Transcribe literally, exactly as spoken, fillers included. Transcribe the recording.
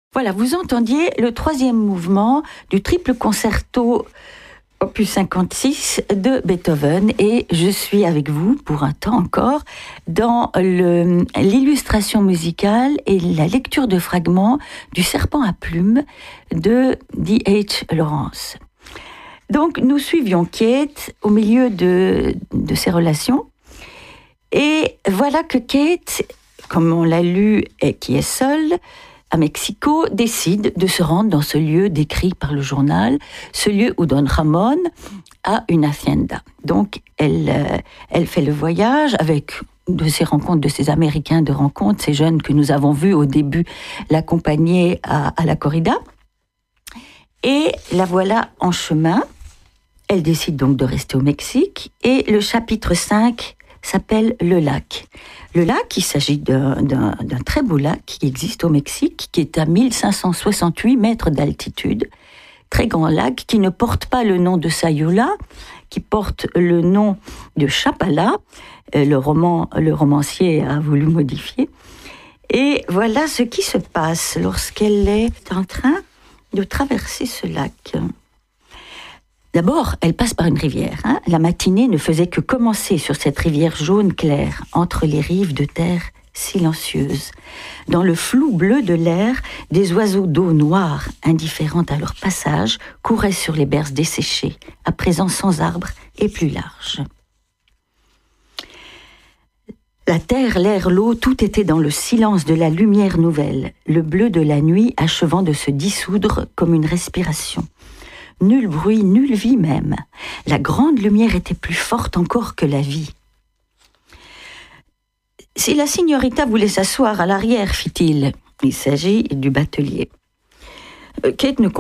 Voilà, vous entendiez le troisième mouvement du triple concerto opus cinquante-six de Beethoven, et je suis avec vous pour un temps encore dans le, l'illustration musicale et la lecture de fragments du Serpent à plumes de D H Lawrence. Donc nous suivions Kate au milieu de, de ses relations, et voilà que Kate, comme on l'a lu et qui est seule à Mexico, décide de se rendre dans ce lieu décrit par le journal, ce lieu où Don Ramon a une hacienda. Donc, elle, euh, elle fait le voyage avec de ces rencontres, de ces Américains de rencontres, ces jeunes que nous avons vus au début l'accompagner à, à la corrida. Et la voilà en chemin. Elle décide donc de rester au Mexique. Et le chapitre cinq s'appelle Le lac. Le lac, il s'agit d'un, d'un, d'un très beau lac qui existe au Mexique, qui est à mille cinq cent soixante-huit mètres d'altitude. Très grand lac qui ne porte pas le nom de Sayula, qui porte le nom de Chapala. Le, roman, le romancier a voulu modifier. Et voilà ce qui se passe lorsqu'elle est en train de traverser ce lac. D'abord, elle passe par une rivière. Hein. La matinée ne faisait que commencer sur cette rivière jaune claire, entre les rives de terre silencieuses. Dans le flou bleu de l'air, des oiseaux d'eau noire, indifférents à leur passage, couraient sur les berges desséchées, à présent sans arbres et plus larges. La terre, l'air, l'eau, tout était dans le silence de la lumière nouvelle, le bleu de la nuit achevant de se dissoudre comme une respiration. Nul bruit, nulle vie même. La grande lumière était plus forte encore que la vie. « Si la signorita voulait s'asseoir à l'arrière, fit-il. » Il s'agit du batelier. Kate ne